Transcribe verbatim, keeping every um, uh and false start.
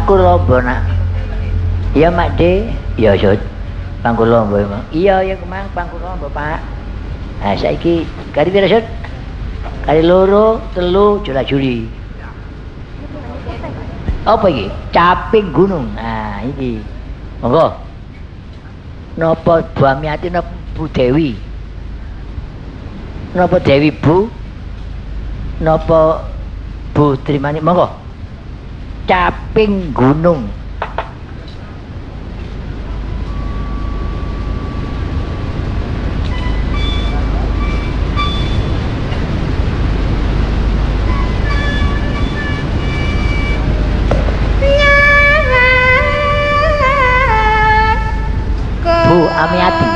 Pangkulombo nak. Iya Mak De, iya Sud. Pangkulombo emang. Iya ya kemang Pangkulombo Pak. Nah saiki kali pira Sud? Kali loro, telu, jula juli. Apa iki? Caping gunung. Nah iki. Monggo. Napa Bu Amiati napa Bu Dewi? Napa Dewi Bu? Napa Bu Trimani? Monggo. Caping gunung. Bu Amiati.